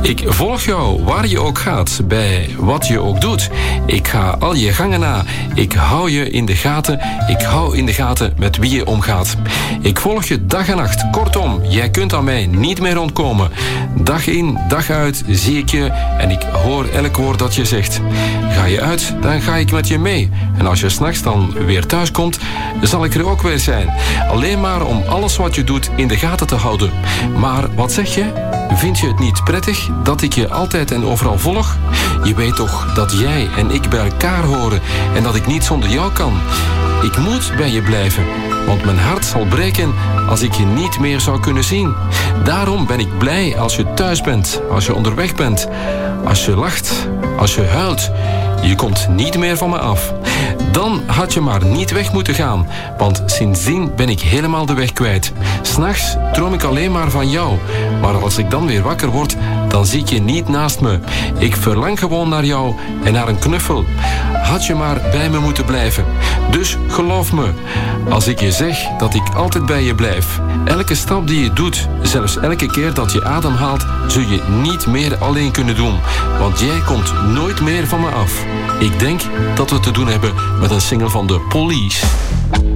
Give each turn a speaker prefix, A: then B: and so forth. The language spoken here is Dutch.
A: Ik volg jou waar je ook gaat, bij wat je ook doet. Ik ga al je gangen na. Ik hou je in de gaten. Ik hou in de gaten met wie je omgaat. Ik volg je dag en nacht. Kortom, jij kunt aan mij niet meer ontkomen. Dag in, dag uit zie ik je en ik hoor elk woord dat je zegt. Ga je uit, dan ga ik met je mee. En als je 's nachts dan weer thuis komt, zal ik er ook weer zijn. Alleen maar om alles wat je doet in de gaten te houden. Maar wat zeg je? Vind je het niet prettig dat ik je altijd en overal volg? Je weet toch dat jij en ik bij elkaar horen en dat ik niet zonder jou kan? Ik moet bij je blijven, want mijn hart zal breken als ik je niet meer zou kunnen zien. Daarom ben ik blij als je thuis bent, als je onderweg bent, als je lacht, als je huilt. Je komt niet meer van me af. Dan had je maar niet weg moeten gaan, want sindsdien ben ik helemaal de weg kwijt. 's Nachts droom ik alleen maar van jou, maar als ik dan weer wakker word, dan zie ik je niet naast me. Ik verlang gewoon naar jou en naar een knuffel. Had je maar bij me moeten blijven. Dus geloof me, als ik je zeg dat ik altijd bij je blijf. Elke stap die je doet, zelfs elke keer dat je adem haalt, zul je niet meer alleen kunnen doen, want jij komt nooit meer van me af. Ik denk dat we te doen hebben met een single van The Police.